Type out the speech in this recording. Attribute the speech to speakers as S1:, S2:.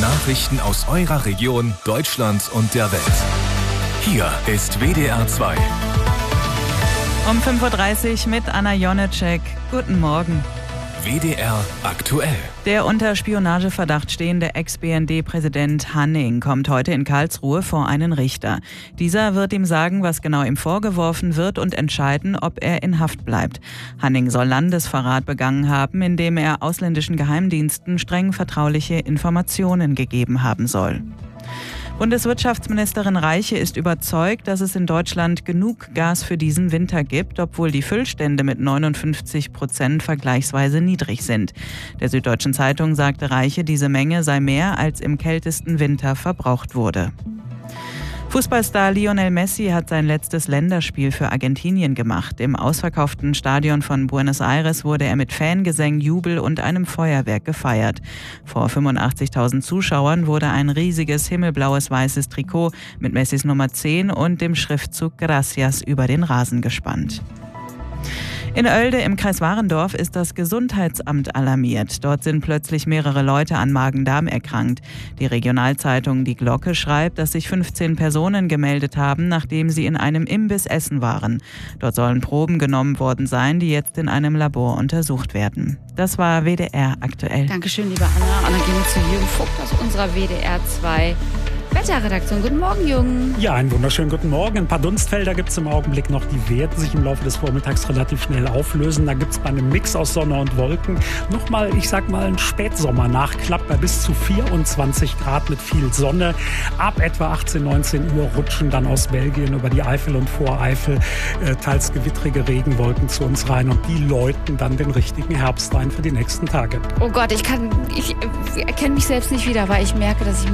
S1: Nachrichten aus eurer Region, Deutschland und der Welt. Hier ist WDR 2.
S2: Um 5.30 Uhr mit Anna Jonecek. Guten Morgen.
S1: WDR aktuell.
S2: Der unter Spionageverdacht stehende Ex-BND-Präsident Hanning kommt heute in Karlsruhe vor einen Richter. Dieser wird ihm sagen, was genau ihm vorgeworfen wird und entscheiden, ob er in Haft bleibt. Hanning soll Landesverrat begangen haben, indem er ausländischen Geheimdiensten streng vertrauliche Informationen gegeben haben soll. Bundeswirtschaftsministerin Reiche ist überzeugt, dass es in Deutschland genug Gas für diesen Winter gibt, obwohl die Füllstände mit 59% vergleichsweise niedrig sind. Der Süddeutschen Zeitung sagte Reiche, diese Menge sei mehr, als im kältesten Winter verbraucht wurde. Fußballstar Lionel Messi hat sein letztes Länderspiel für Argentinien gemacht. Im ausverkauften Stadion von Buenos Aires wurde er mit Fangesängen, Jubel und einem Feuerwerk gefeiert. Vor 85.000 Zuschauern wurde ein riesiges himmelblaues weißes Trikot mit Messis Nummer 10 und dem Schriftzug Gracias über den Rasen gespannt. In Oelde im Kreis Warendorf ist das Gesundheitsamt alarmiert. Dort sind plötzlich mehrere Leute an Magen-Darm erkrankt. Die Regionalzeitung Die Glocke schreibt, dass sich 15 Personen gemeldet haben, nachdem sie in einem Imbiss essen waren. Dort sollen Proben genommen worden sein, die jetzt in einem Labor untersucht werden. Das war WDR aktuell.
S3: Dankeschön, liebe Anna. Und dann gehen wir zu Jürgen Vogt aus unserer WDR 2 Wetterredaktion. Guten Morgen, Jürgen.
S4: Ja, einen wunderschönen guten Morgen. Ein paar Dunstfelder gibt es im Augenblick noch, die werden sich im Laufe des Vormittags relativ schnell auflösen. Da gibt es bei einem Mix aus Sonne und Wolken nochmal, einen Spätsommer-Nachklapp bei bis zu 24 Grad mit viel Sonne. Ab etwa 18, 19 Uhr rutschen dann aus Belgien über die Eifel und Voreifel teils gewittrige Regenwolken zu uns rein und die läuten dann den richtigen Herbst ein für die nächsten Tage.
S3: Oh Gott, ich erkenne mich selbst nicht wieder, weil ich merke, dass ich